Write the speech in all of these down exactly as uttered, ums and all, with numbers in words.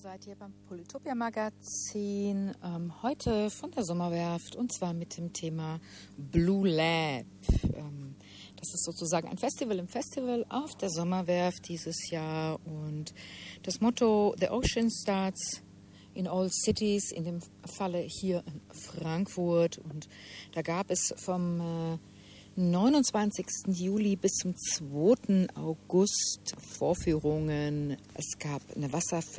seid ihr beim Polytopia Magazin, ähm, heute von der Sommerwerft und zwar mit dem Thema Blue Lab. Ähm, das ist sozusagen ein Festival im Festival auf der Sommerwerft dieses Jahr und das Motto The Ocean Starts in All Cities, in dem Falle hier in Frankfurt, und da gab es vom äh, neunundzwanzigsten Juli bis zum zweiten August Vorführungen. Es gab eine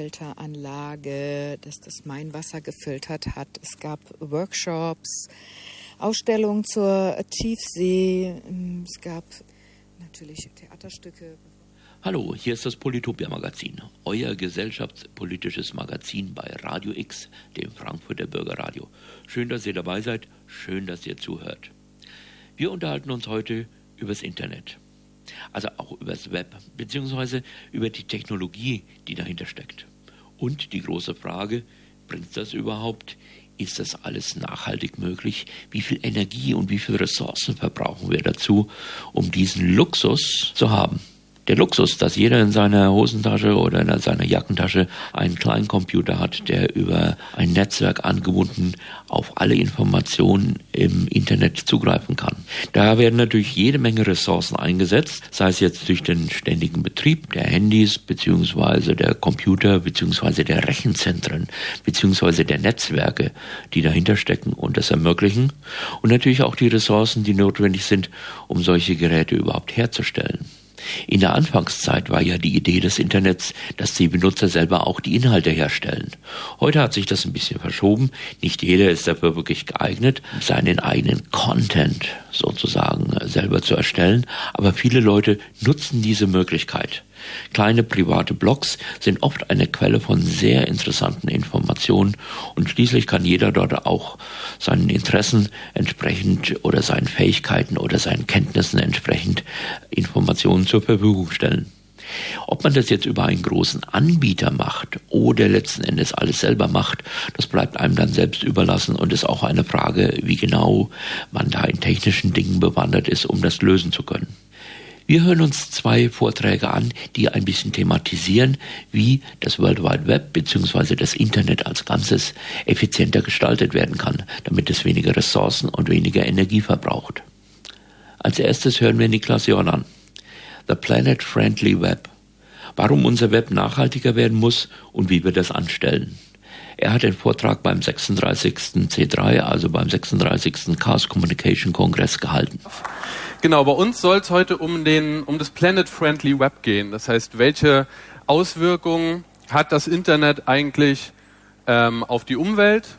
Wasserfilteranlage, das das Mainwasser gefiltert hat. Es gab Workshops, Ausstellungen zur Tiefsee. Es gab natürlich Theaterstücke. Hallo, hier ist das Polytopia Magazin, euer gesellschaftspolitisches Magazin bei Radio X, dem Frankfurter Bürgerradio. Schön, dass ihr dabei seid, schön, dass ihr zuhört. Wir unterhalten uns heute übers Internet, also auch übers Web, beziehungsweise über die Technologie, die dahinter steckt. Und die große Frage, bringt das überhaupt? Ist das alles nachhaltig möglich? Wie viel Energie und wie viele Ressourcen verbrauchen wir dazu, um diesen Luxus zu haben? Der Luxus, dass jeder in seiner Hosentasche oder in seiner Jackentasche einen kleinen Computer hat, der über ein Netzwerk angebunden auf alle Informationen im Internet zugreifen kann. Da werden natürlich jede Menge Ressourcen eingesetzt, sei es jetzt durch den ständigen Betrieb der Handys beziehungsweise der Computer beziehungsweise der Rechenzentren beziehungsweise der Netzwerke, die dahinter stecken und das ermöglichen, und natürlich auch die Ressourcen, die notwendig sind, um solche Geräte überhaupt herzustellen. In der Anfangszeit war ja die Idee des Internets, dass die Benutzer selber auch die Inhalte herstellen. Heute hat sich das ein bisschen verschoben. Nicht jeder ist dafür wirklich geeignet, seinen eigenen Content sozusagen selber zu erstellen. Aber viele Leute nutzen diese Möglichkeit. Kleine private Blogs sind oft eine Quelle von sehr interessanten Informationen und schließlich kann jeder dort auch seinen Interessen entsprechend oder seinen Fähigkeiten oder seinen Kenntnissen entsprechend Informationen zur Verfügung stellen. Ob man das jetzt über einen großen Anbieter macht oder letzten Endes alles selber macht, das bleibt einem dann selbst überlassen und ist auch eine Frage, wie genau man da in technischen Dingen bewandert ist, um das lösen zu können. Wir hören uns zwei Vorträge an, die ein bisschen thematisieren, wie das World Wide Web bzw. das Internet als Ganzes effizienter gestaltet werden kann, damit es weniger Ressourcen und weniger Energie verbraucht. Als erstes hören wir Niklas Jorn an. The Planet Friendly Web. Warum unser Web nachhaltiger werden muss und wie wir das anstellen. Er hat den Vortrag beim sechsunddreißigsten C drei, also beim sechsunddreißigsten Chaos Communication Kongress gehalten. Genau, bei uns soll es heute um, den, um das Planet Friendly Web gehen. Das heißt, welche Auswirkungen hat das Internet eigentlich ähm, auf die Umwelt?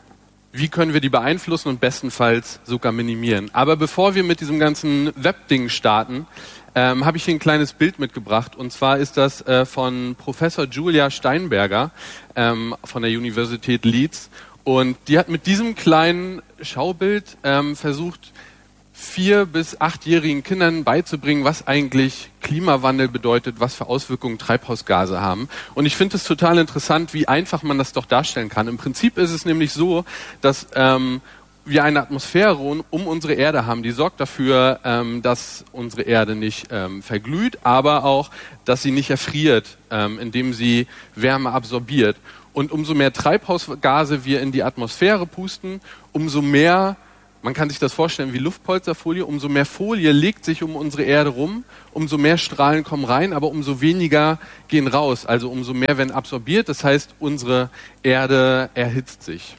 Wie können wir die beeinflussen und bestenfalls sogar minimieren? Aber bevor wir mit diesem ganzen Web-Ding starten, ähm, habe ich hier ein kleines Bild mitgebracht. Und zwar ist das äh, von Professor Julia Steinberger ähm, von der Universität Leeds. Und die hat mit diesem kleinen Schaubild ähm, versucht, vier- bis achtjährigen Kindern beizubringen, was eigentlich Klimawandel bedeutet, was für Auswirkungen Treibhausgase haben. Und ich finde es total interessant, wie einfach man das doch darstellen kann. Im Prinzip ist es nämlich so, dass ähm, wir eine Atmosphäre um unsere Erde haben, die sorgt dafür, ähm, dass unsere Erde nicht ähm, verglüht, aber auch, dass sie nicht erfriert, ähm, indem sie Wärme absorbiert. Und umso mehr Treibhausgase wir in die Atmosphäre pusten, umso mehr, man kann sich das vorstellen wie Luftpolsterfolie, umso mehr Folie legt sich um unsere Erde rum, umso mehr Strahlen kommen rein, aber umso weniger gehen raus. Also umso mehr werden absorbiert, das heißt, unsere Erde erhitzt sich.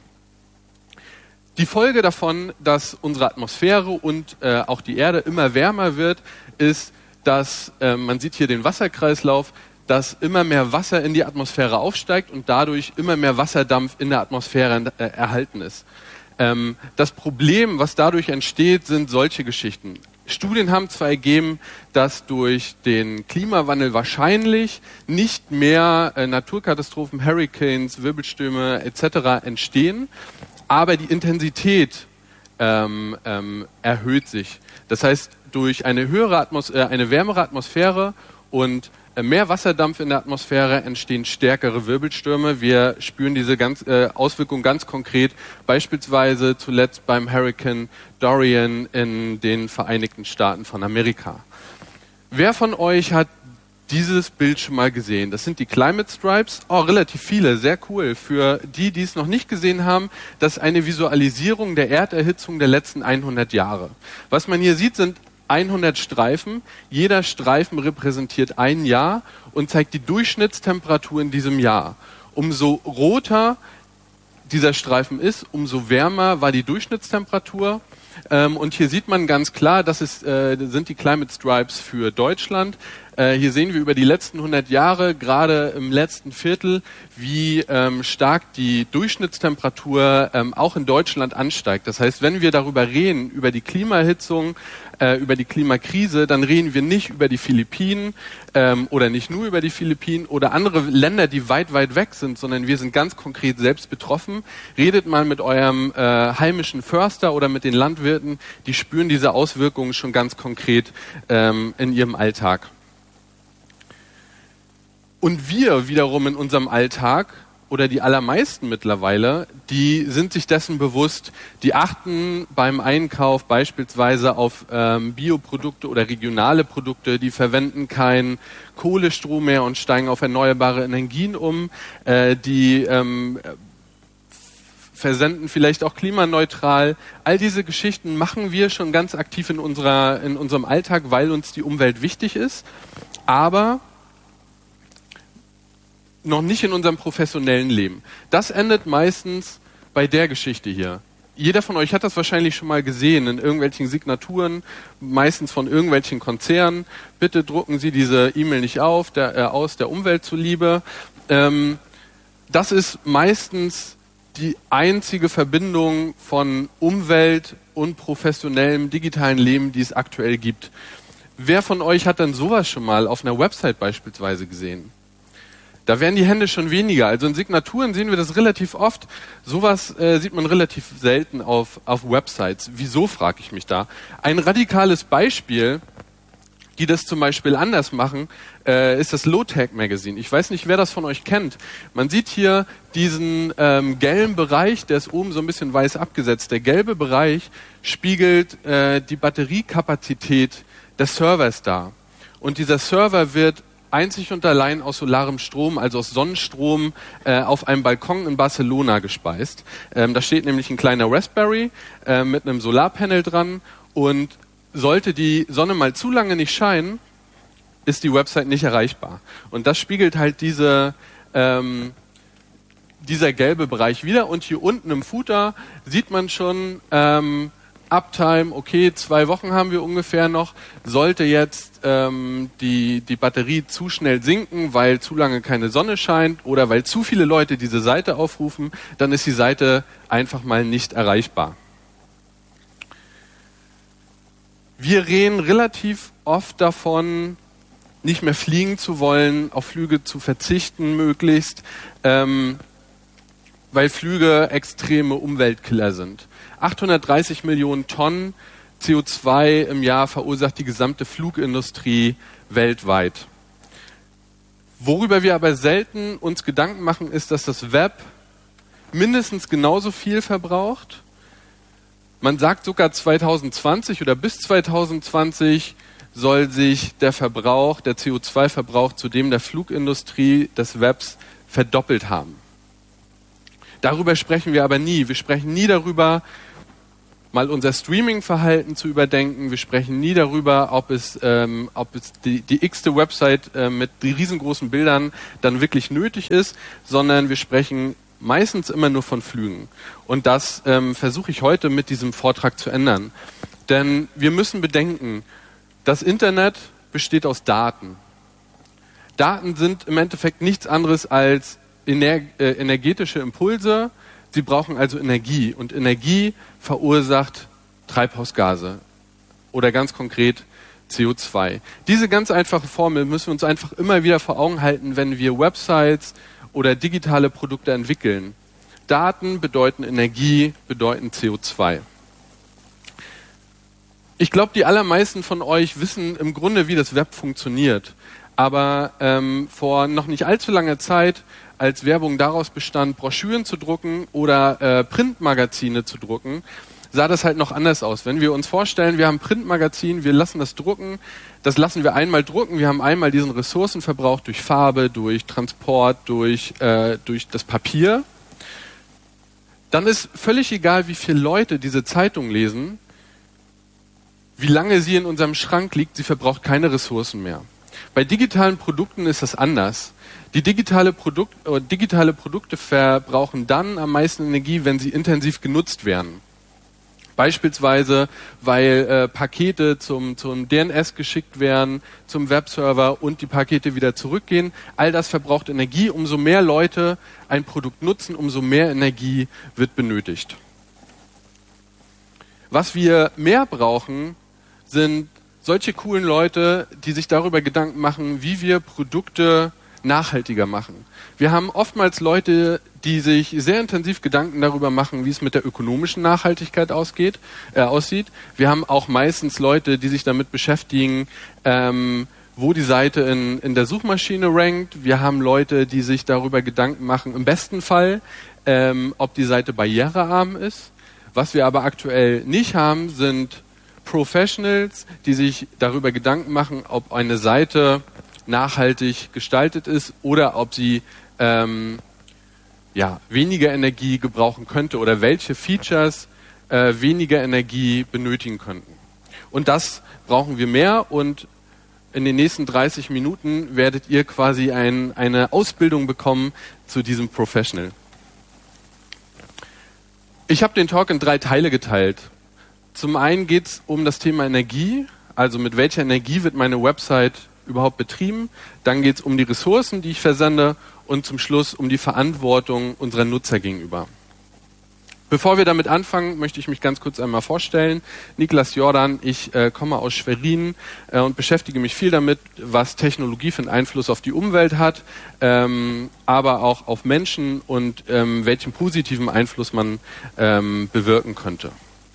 Die Folge davon, dass unsere Atmosphäre und äh, auch die Erde immer wärmer wird, ist, dass, äh, man sieht hier den Wasserkreislauf, dass immer mehr Wasser in die Atmosphäre aufsteigt und dadurch immer mehr Wasserdampf in der Atmosphäre äh, erhalten ist. Ähm, das Problem, was dadurch entsteht, sind solche Geschichten. Studien haben zwar ergeben, dass durch den Klimawandel wahrscheinlich nicht mehr äh, Naturkatastrophen, Hurricanes, Wirbelstürme et cetera entstehen, aber die Intensität ähm, ähm, erhöht sich. Das heißt, durch eine höhere Atmos- äh, eine wärmere Atmosphäre und mehr Wasserdampf in der Atmosphäre entstehen stärkere Wirbelstürme. Wir spüren diese ganz, äh, Auswirkungen ganz konkret, beispielsweise zuletzt beim Hurricane Dorian in den Vereinigten Staaten von Amerika. Wer von euch hat dieses Bild schon mal gesehen. Das sind die Climate Stripes. Oh, relativ viele, sehr cool. Für die, die es noch nicht gesehen haben, das ist eine Visualisierung der Erderhitzung der letzten hundert Jahre. Was man hier sieht, sind hundert Streifen. Jeder Streifen repräsentiert ein Jahr und zeigt die Durchschnittstemperatur in diesem Jahr. Umso roter dieser Streifen ist, umso wärmer war die Durchschnittstemperatur. Ähm, und hier sieht man ganz klar, das ist, äh, sind die Climate Stripes für Deutschland. Äh, hier sehen wir über die letzten hundert Jahre, gerade im letzten Viertel, wie ähm, stark die Durchschnittstemperatur ähm, auch in Deutschland ansteigt. Das heißt, wenn wir darüber reden, über die Klimaerhitzung, äh, über die Klimakrise, dann reden wir nicht über die Philippinen ähm, oder nicht nur über die Philippinen oder andere Länder, die weit, weit weg sind, sondern wir sind ganz konkret selbst betroffen. Redet mal mit eurem äh, heimischen Förster oder mit den Landwirten, die spüren diese Auswirkungen schon ganz konkret ähm, in ihrem Alltag. Und wir wiederum in unserem Alltag, oder die allermeisten mittlerweile, die sind sich dessen bewusst, die achten beim Einkauf beispielsweise auf ähm, Bioprodukte oder regionale Produkte, die verwenden keinen Kohlestrom mehr und steigen auf erneuerbare Energien um, äh, die ähm, versenden vielleicht auch klimaneutral. All diese Geschichten machen wir schon ganz aktiv in unserer, in unserem Alltag, weil uns die Umwelt wichtig ist, aber noch nicht in unserem professionellen Leben. Das endet meistens bei der Geschichte hier. Jeder von euch hat das wahrscheinlich schon mal gesehen in irgendwelchen Signaturen, meistens von irgendwelchen Konzernen. Bitte drucken Sie diese E-Mail nicht auf, der, äh, aus der Umwelt zuliebe. Ähm, das ist meistens die einzige Verbindung von Umwelt und professionellem digitalen Leben, die es aktuell gibt. Wer von euch hat denn sowas schon mal auf einer Website beispielsweise gesehen? Da werden die Hände schon weniger. Also in Signaturen sehen wir das relativ oft. Sowas äh, sieht man relativ selten auf, auf Websites. Wieso, frage ich mich da. Ein radikales Beispiel, die das zum Beispiel anders machen, äh, ist das Low-Tech Magazine. Ich weiß nicht, wer das von euch kennt. Man sieht hier diesen ähm, gelben Bereich, der ist oben so ein bisschen weiß abgesetzt. Der gelbe Bereich spiegelt äh, die Batteriekapazität des Servers dar. Und dieser Server wird einzig und allein aus solarem Strom, also aus Sonnenstrom, äh, auf einem Balkon in Barcelona gespeist. Ähm, da steht nämlich ein kleiner Raspberry äh, mit einem Solarpanel dran und sollte die Sonne mal zu lange nicht scheinen, ist die Website nicht erreichbar. Und das spiegelt halt diese, ähm, dieser gelbe Bereich wieder. Und hier unten im Footer sieht man schon ähm, Uptime, okay, zwei Wochen haben wir ungefähr noch. Sollte jetzt ähm, die, die Batterie zu schnell sinken, weil zu lange keine Sonne scheint oder weil zu viele Leute diese Seite aufrufen, dann ist die Seite einfach mal nicht erreichbar. Wir reden relativ oft davon, nicht mehr fliegen zu wollen, auf Flüge zu verzichten möglichst, ähm, weil Flüge extreme Umweltkiller sind. achthundertdreißig Millionen Tonnen C O zwei im Jahr verursacht die gesamte Flugindustrie weltweit. Worüber wir aber selten uns Gedanken machen, ist, dass das Web mindestens genauso viel verbraucht. Man sagt sogar zweitausendzwanzig oder bis zweitausendzwanzig soll sich der Verbrauch, der C O zwei Verbrauch zu dem der Flugindustrie des Webs verdoppelt haben. Darüber sprechen wir aber nie. Wir sprechen nie darüber, mal unser Streaming-Verhalten zu überdenken. Wir sprechen nie darüber, ob es, ähm, ob es die, die x-te Website äh, mit riesengroßen Bildern dann wirklich nötig ist, sondern wir sprechen meistens immer nur von Flügen. Und das ähm, versuche ich heute mit diesem Vortrag zu ändern. Denn wir müssen bedenken, das Internet besteht aus Daten. Daten sind im Endeffekt nichts anderes als ener- äh, energetische Impulse. Sie brauchen also Energie. Und Energie verursacht Treibhausgase oder ganz konkret C O zwei. Diese ganz einfache Formel müssen wir uns einfach immer wieder vor Augen halten, wenn wir Websites oder digitale Produkte entwickeln. Daten bedeuten Energie, bedeuten C O zwei. Ich glaube, die allermeisten von euch wissen im Grunde, wie das Web funktioniert. Aber ähm, vor noch nicht allzu langer Zeit, als Werbung daraus bestand, Broschüren zu drucken oder äh, Printmagazine zu drucken, sah das halt noch anders aus. Wenn wir uns vorstellen, wir haben ein Printmagazin, wir lassen das drucken, das lassen wir einmal drucken, wir haben einmal diesen Ressourcenverbrauch durch Farbe, durch Transport, durch, äh, durch das Papier. Dann ist völlig egal, wie viele Leute diese Zeitung lesen, wie lange sie in unserem Schrank liegt, sie verbraucht keine Ressourcen mehr. Bei digitalen Produkten ist das anders. Die digitale, Produkt, äh, digitale Produkte verbrauchen dann am meisten Energie, wenn sie intensiv genutzt werden. Beispielsweise, weil äh, Pakete zum, zum D N S geschickt werden, zum Webserver und die Pakete wieder zurückgehen. All das verbraucht Energie. Umso mehr Leute ein Produkt nutzen, umso mehr Energie wird benötigt. Was wir mehr brauchen, sind solche coolen Leute, die sich darüber Gedanken machen, wie wir Produkte nachhaltiger machen. Wir haben oftmals Leute, die sich sehr intensiv Gedanken darüber machen, wie es mit der ökonomischen Nachhaltigkeit ausgeht, äh, aussieht. Wir haben auch meistens Leute, die sich damit beschäftigen, ähm, wo die Seite in, in der Suchmaschine rankt. Wir haben Leute, die sich darüber Gedanken machen, im besten Fall, ähm, ob die Seite barrierearm ist. Was wir aber aktuell nicht haben, sind Professionals, die sich darüber Gedanken machen, ob eine Seite nachhaltig gestaltet ist oder ob sie ähm, ja, weniger Energie gebrauchen könnte oder welche Features äh, weniger Energie benötigen könnten. Und das brauchen wir mehr und in den nächsten dreißig Minuten werdet ihr quasi ein, eine Ausbildung bekommen zu diesem Professional. Ich habe den Talk in drei Teile geteilt. Zum einen geht es um das Thema Energie, also mit welcher Energie wird meine Website überhaupt betrieben. Dann geht es um die Ressourcen, die ich versende und zum Schluss um die Verantwortung unserer Nutzer gegenüber. Bevor wir damit anfangen, möchte ich mich ganz kurz einmal vorstellen. Niklas Jordan, ich äh, komme aus Schwerin äh, und beschäftige mich viel damit, was Technologie für einen Einfluss auf die Umwelt hat, ähm, aber auch auf Menschen und ähm, welchen positiven Einfluss man ähm, bewirken könnte.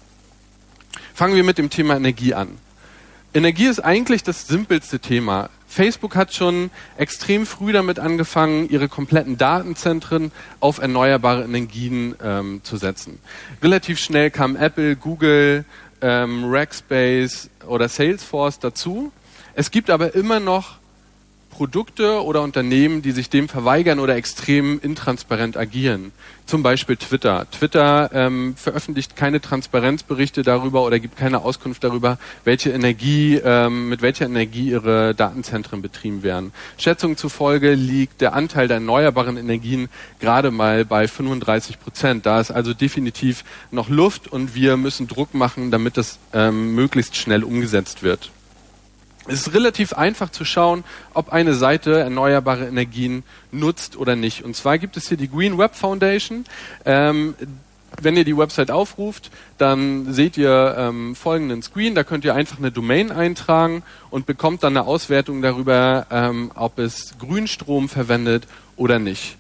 Fangen wir mit dem Thema Energie an. Energie ist eigentlich das simpelste Thema. Facebook hat schon extrem früh damit angefangen, ihre kompletten Datenzentren auf erneuerbare Energien ähm, zu setzen. Relativ schnell kamen Apple, Google, ähm, Rackspace oder Salesforce dazu. Es gibt aber immer noch Produkte oder Unternehmen, die sich dem verweigern oder extrem intransparent agieren. Zum Beispiel Twitter. Twitter ähm, veröffentlicht keine Transparenzberichte darüber oder gibt keine Auskunft darüber, welche Energie, ähm, mit welcher Energie ihre Datenzentren betrieben werden. Schätzungen zufolge liegt der Anteil der erneuerbaren Energien gerade mal bei fünfunddreißig Prozent. Da ist also definitiv noch Luft und wir müssen Druck machen, damit das ähm, möglichst schnell umgesetzt wird. Es ist relativ einfach zu schauen, ob eine Seite erneuerbare Energien nutzt oder nicht. Und zwar gibt es hier die Green Web Foundation. Ähm, wenn ihr die Website aufruft, dann seht ihr ähm, folgenden Screen. Da könnt ihr einfach eine Domain eintragen und bekommt dann eine Auswertung darüber, ähm, ob es Grünstrom verwendet oder nicht.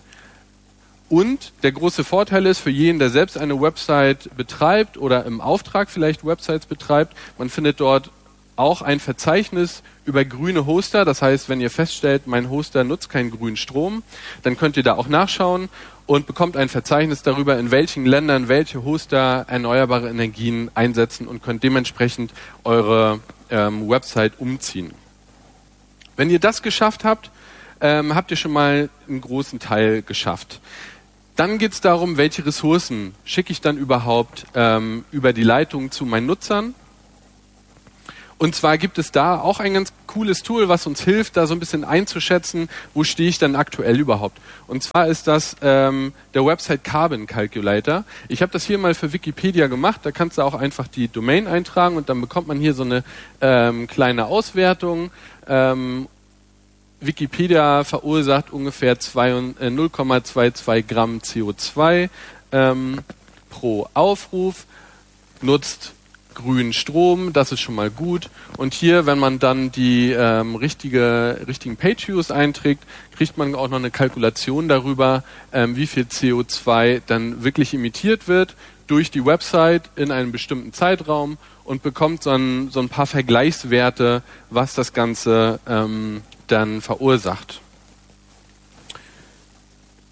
Und der große Vorteil ist für jeden, der selbst eine Website betreibt oder im Auftrag vielleicht Websites betreibt, man findet dort auch ein Verzeichnis über grüne Hoster. Das heißt, wenn ihr feststellt, mein Hoster nutzt keinen grünen Strom, dann könnt ihr da auch nachschauen und bekommt ein Verzeichnis darüber, in welchen Ländern welche Hoster erneuerbare Energien einsetzen und könnt dementsprechend eure ähm, Website umziehen. Wenn ihr das geschafft habt, ähm, habt ihr schon mal einen großen Teil geschafft. Dann geht es darum, welche Ressourcen schicke ich dann überhaupt ähm, über die Leitung zu meinen Nutzern. Und zwar gibt es da auch ein ganz cooles Tool, was uns hilft, da so ein bisschen einzuschätzen, wo stehe ich dann aktuell überhaupt. Und zwar ist das ähm, der Website Carbon Calculator. Ich habe das hier mal für Wikipedia gemacht. Da kannst du auch einfach die Domain eintragen und dann bekommt man hier so eine ähm, kleine Auswertung. Ähm, Wikipedia verursacht ungefähr null Komma zweiundzwanzig Gramm C O zwei ähm, pro Aufruf, nutzt grünen Strom, das ist schon mal gut. Und hier, wenn man dann die ähm, richtige, richtigen Page-Views einträgt, kriegt man auch noch eine Kalkulation darüber, ähm, wie viel C O zwei dann wirklich emittiert wird durch die Website in einem bestimmten Zeitraum und bekommt so ein, so ein paar Vergleichswerte, was das Ganze ähm, dann verursacht.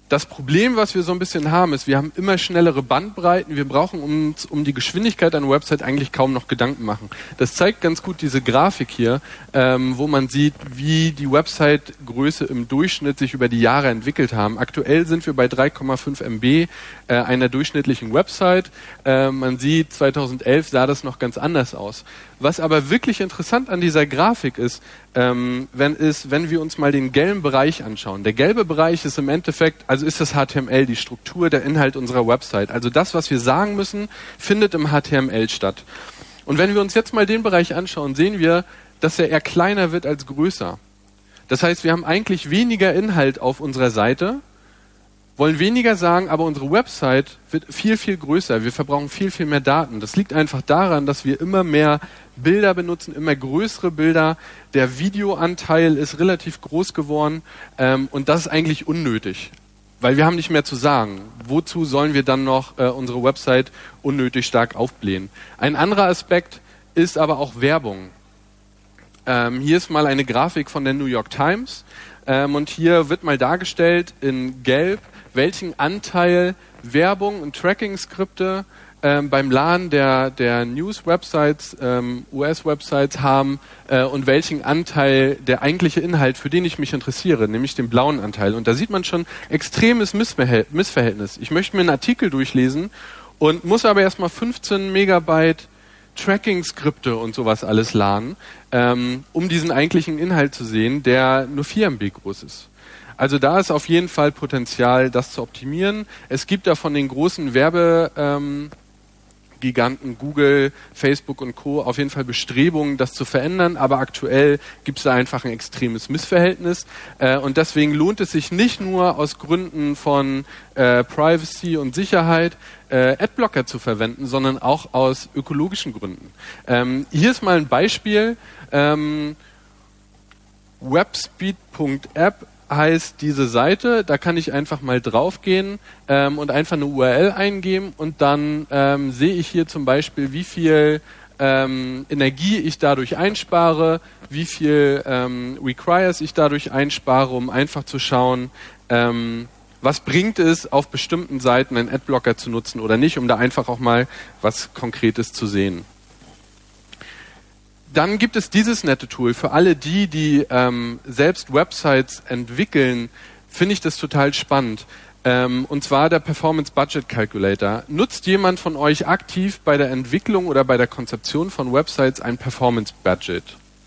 Das Problem, was wir so ein bisschen haben, ist, wir haben immer schnellere Bandbreiten. Wir brauchen uns um die Geschwindigkeit einer Website eigentlich kaum noch Gedanken machen. Das zeigt ganz gut diese Grafik hier, ähm, wo man sieht, wie die Website-Größe im Durchschnitt sich über die Jahre entwickelt haben. Aktuell sind wir bei drei Komma fünf Megabyte äh, einer durchschnittlichen Website. Äh, man sieht, zweitausendelf sah das noch ganz anders aus. Was aber wirklich interessant an dieser Grafik ist, ähm, wenn, ist, wenn wir uns mal den gelben Bereich anschauen. Der gelbe Bereich ist im Endeffekt, also ist das H T M L, die Struktur, der Inhalt unserer Website. Also das, was wir sagen müssen, findet im H T M L statt. Und wenn wir uns jetzt mal den Bereich anschauen, sehen wir, dass er eher kleiner wird als größer. Das heißt, wir haben eigentlich weniger Inhalt auf unserer Seite, wollen weniger sagen, aber unsere Website wird viel, viel größer. Wir verbrauchen viel, viel mehr Daten. Das liegt einfach daran, dass wir immer mehr Bilder benutzen, immer größere Bilder. Der Videoanteil ist relativ groß geworden ähm, und das ist eigentlich unnötig, weil wir haben nicht mehr zu sagen. Wozu sollen wir dann noch äh, unsere Website unnötig stark aufblähen? Ein anderer Aspekt ist aber auch Werbung. Ähm, hier ist mal eine Grafik von der New York Times ähm, und hier wird mal dargestellt in Gelb, welchen Anteil Werbung und Tracking-Skripte ähm, beim Laden der, der News-Websites, ähm, U S-Websites haben äh, und welchen Anteil der eigentliche Inhalt, für den ich mich interessiere, nämlich den blauen Anteil. Und da sieht man schon extremes Missverhält- Missverhältnis. Ich möchte mir einen Artikel durchlesen und muss aber erstmal fünfzehn Megabyte Tracking-Skripte und sowas alles laden, ähm, um diesen eigentlichen Inhalt zu sehen, der nur vier Megabyte groß ist. Also da ist auf jeden Fall Potenzial, das zu optimieren. Es gibt da von den großen Werbegiganten ähm, Google, Facebook und Co. auf jeden Fall Bestrebungen, das zu verändern, aber aktuell gibt es da einfach ein extremes Missverhältnis äh, und deswegen lohnt es sich nicht nur aus Gründen von äh, Privacy und Sicherheit äh, Adblocker zu verwenden, sondern auch aus ökologischen Gründen. Ähm, hier ist mal ein Beispiel. Ähm, webspeed punkt app heißt diese Seite, da kann ich einfach mal draufgehen ähm, und einfach eine U R L eingeben und dann ähm, sehe ich hier zum Beispiel, wie viel ähm, Energie ich dadurch einspare, wie viel ähm, Requires ich dadurch einspare, um einfach zu schauen, ähm, was bringt es, auf bestimmten Seiten einen Adblocker zu nutzen oder nicht, um da einfach auch mal was Konkretes zu sehen. Dann gibt es dieses nette Tool. Für alle die, die ähm, selbst Websites entwickeln, finde ich das total spannend. Ähm, und zwar der Performance Budget Calculator. Nutzt jemand von euch aktiv bei der Entwicklung oder bei der Konzeption von Websites ein Performance Budget?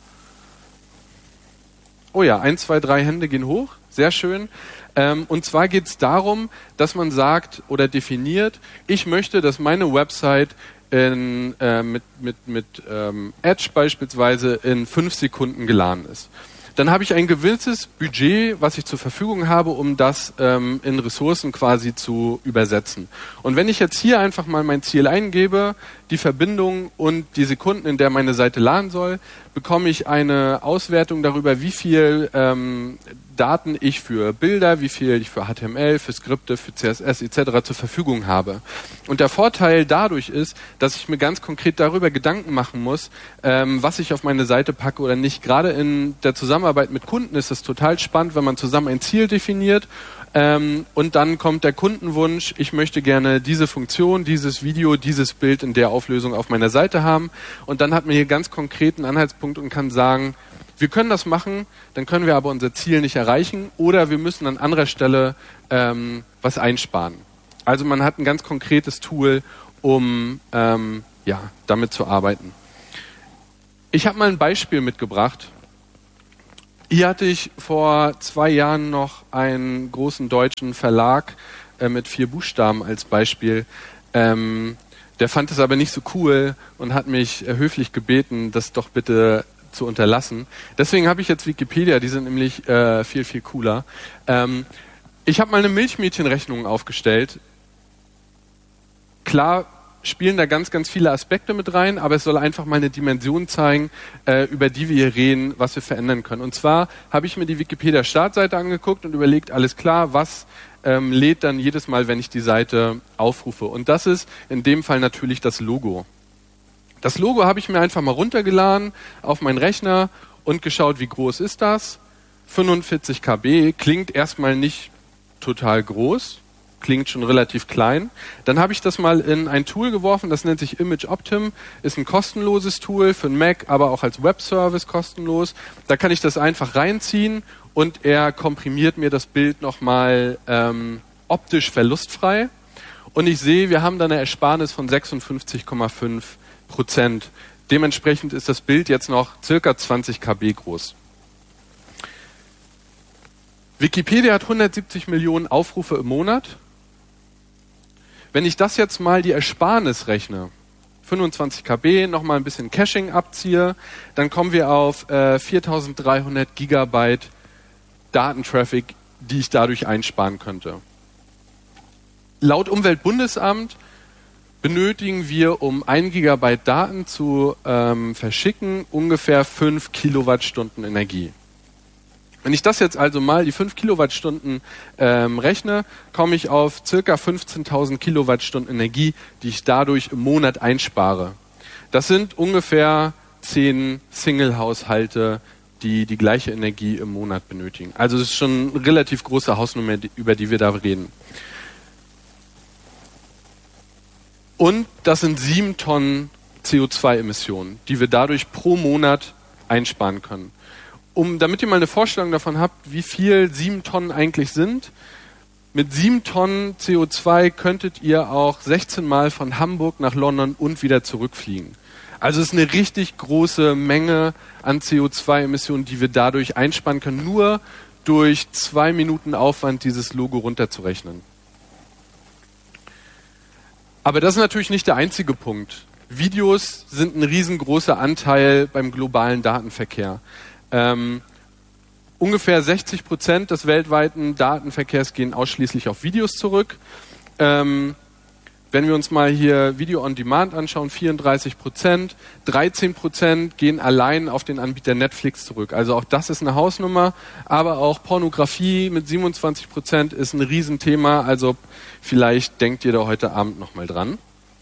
Oh ja, ein, zwei, drei Hände gehen hoch. Sehr schön. Ähm, und zwar geht es darum, dass man sagt oder definiert, ich möchte, dass meine Website In, äh, mit, mit, mit ähm, Edge beispielsweise in fünf Sekunden geladen ist. Dann habe ich ein gewisses Budget, was ich zur Verfügung habe, um das ähm, in Ressourcen quasi zu übersetzen. Und wenn ich jetzt hier einfach mal mein Ziel eingebe, die Verbindung und die Sekunden, in der meine Seite laden soll, bekomme ich eine Auswertung darüber, wie viel ähm, Daten ich für Bilder, wie viel ich für H T M L, für Skripte, für C S S et cetera zur Verfügung habe. Und der Vorteil dadurch ist, dass ich mir ganz konkret darüber Gedanken machen muss, ähm, was ich auf meine Seite packe oder nicht. Gerade in der Zusammenarbeit mit Kunden ist es total spannend, wenn man zusammen ein Ziel definiert ähm, und dann kommt der Kundenwunsch, ich möchte gerne diese Funktion, dieses Video, dieses Bild in der Auflösung auf meiner Seite haben. Und dann hat man hier ganz konkreten Anhaltspunkt und kann sagen, wir können das machen, dann können wir aber unser Ziel nicht erreichen oder wir müssen an anderer Stelle ähm, was einsparen. Also man hat ein ganz konkretes Tool, um ähm, ja, damit zu arbeiten. Ich habe mal ein Beispiel mitgebracht. Hier hatte ich vor zwei Jahren noch einen großen deutschen Verlag äh, mit vier Buchstaben als Beispiel. Ähm, der fand es aber nicht so cool und hat mich äh, höflich gebeten, das doch bitte zu unterlassen. Deswegen habe ich jetzt Wikipedia, die sind nämlich äh, viel, viel cooler. Ähm, ich habe mal eine Milchmädchenrechnung aufgestellt. Klar spielen da ganz, ganz viele Aspekte mit rein, aber es soll einfach mal eine Dimension zeigen, äh, über die wir hier reden, was wir verändern können. Und zwar habe ich mir die Wikipedia-Startseite angeguckt und überlegt, alles klar, was ähm, lädt dann jedes Mal, wenn ich die Seite aufrufe. Und das ist in dem Fall natürlich das Logo. Das Logo habe ich mir einfach mal runtergeladen auf meinen Rechner und geschaut, wie groß ist das. fünfundvierzig Kilobyte klingt erstmal nicht total groß, klingt schon relativ klein. Dann habe ich das mal in ein Tool geworfen, das nennt sich ImageOptim, ist ein kostenloses Tool für den Mac, aber auch als Webservice kostenlos. Da kann ich das einfach reinziehen und er komprimiert mir das Bild nochmal ähm, optisch verlustfrei. Und ich sehe, wir haben da eine Ersparnis von sechsundfünfzig Komma fünf Prozent. Dementsprechend ist das Bild jetzt noch circa zwanzig Kilobyte groß. Wikipedia hat hundertsiebzig Millionen Aufrufe im Monat. Wenn ich das jetzt mal die Ersparnis rechne, fünfundzwanzig Kilobyte, nochmal ein bisschen Caching abziehe, dann kommen wir auf äh, viertausenddreihundert Gigabyte Datentraffic, die ich dadurch einsparen könnte. Laut Umweltbundesamt benötigen wir, um ein Gigabyte Daten zu ähm, verschicken, ungefähr fünf Kilowattstunden Energie. Wenn ich das jetzt also mal, die fünf Kilowattstunden ähm, rechne, komme ich auf circa fünfzehntausend Kilowattstunden Energie, die ich dadurch im Monat einspare. Das sind ungefähr zehn Single-Haushalte, die die gleiche Energie im Monat benötigen. Also das ist schon eine relativ große Hausnummer, über die wir da reden. Und das sind sieben Tonnen C O zwei Emissionen, die wir dadurch pro Monat einsparen können. Um, damit ihr mal eine Vorstellung davon habt, wie viel sieben Tonnen eigentlich sind, mit sieben Tonnen C O zwei könntet ihr auch sechzehn Mal von Hamburg nach London und wieder zurückfliegen. Also es ist eine richtig große Menge an C O zwei Emissionen, die wir dadurch einsparen können, nur durch zwei Minuten Aufwand dieses Logo runterzurechnen. Aber das ist natürlich nicht der einzige Punkt. Videos sind ein riesengroßer Anteil beim globalen Datenverkehr. Ähm, ungefähr sechzig Prozent des weltweiten Datenverkehrs gehen ausschließlich auf Videos zurück. Ähm, wenn wir uns mal hier Video on Demand anschauen, vierunddreißig Prozent, dreizehn Prozent gehen allein auf den Anbieter Netflix zurück. Also auch das ist eine Hausnummer, aber auch Pornografie mit siebenundzwanzig Prozent ist ein Riesenthema. Also vielleicht denkt ihr da heute Abend nochmal dran.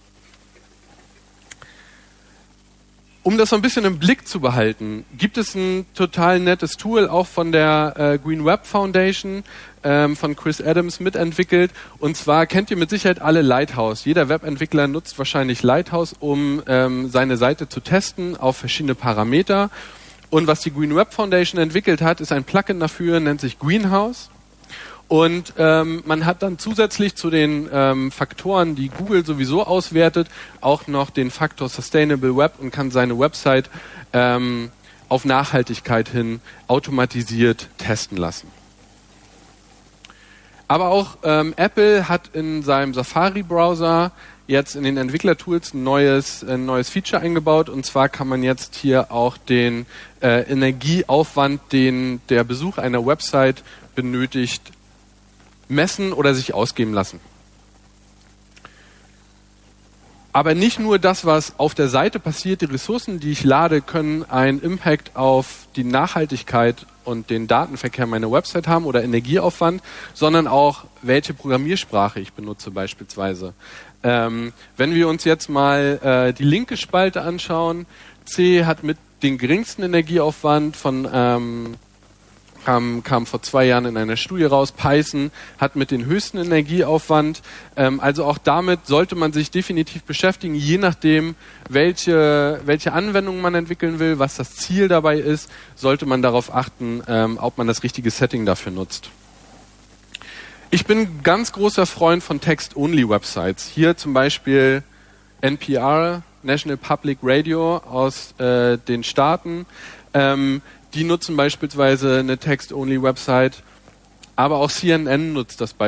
Um das so ein bisschen im Blick zu behalten, gibt es ein total nettes Tool, auch von der äh, Green Web Foundation, ähm, von Chris Adams mitentwickelt. Und zwar kennt ihr mit Sicherheit alle Lighthouse. Jeder Webentwickler nutzt wahrscheinlich Lighthouse, um ähm, seine Seite zu testen auf verschiedene Parameter. Und was die Green Web Foundation entwickelt hat, ist ein Plugin dafür, nennt sich Greenhouse. Und ähm, man hat dann zusätzlich zu den ähm, Faktoren, die Google sowieso auswertet, auch noch den Faktor Sustainable Web und kann seine Website ähm, auf Nachhaltigkeit hin automatisiert testen lassen. Aber auch ähm, Apple hat in seinem Safari-Browser jetzt in den Entwicklertools ein neues, ein neues Feature eingebaut. Und zwar kann man jetzt hier auch den äh, Energieaufwand, den der Besuch einer Website benötigt, messen oder sich ausgeben lassen. Aber nicht nur das, was auf der Seite passiert, die Ressourcen, die ich lade, können einen Impact auf die Nachhaltigkeit und den Datenverkehr meiner Website haben oder Energieaufwand, sondern auch, welche Programmiersprache ich benutze beispielsweise. Ähm, wenn wir uns jetzt mal äh, die linke Spalte anschauen, C hat mit den geringsten Energieaufwand von ähm, Kam, kam vor zwei Jahren in einer Studie raus. Python hat mit den höchsten Energieaufwand. Ähm, also auch damit sollte man sich definitiv beschäftigen, je nachdem, welche, welche Anwendung man entwickeln will, was das Ziel dabei ist, sollte man darauf achten, ähm, ob man das richtige Setting dafür nutzt. Ich bin ganz großer Freund von Text-Only-Websites. Hier zum Beispiel N P R, National Public Radio aus äh, den Staaten. Ähm, Die nutzen beispielsweise eine Text-Only-Website, aber auch C N N nutzt das beispielsweise.